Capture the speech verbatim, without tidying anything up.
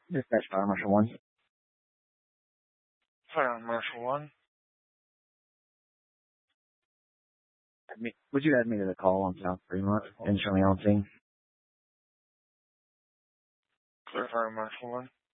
Dispatch Fire Marshal one. Fire Marshal one. Would you add me to the call on South Fremont and show me on scene? Clear Fire Marshal one.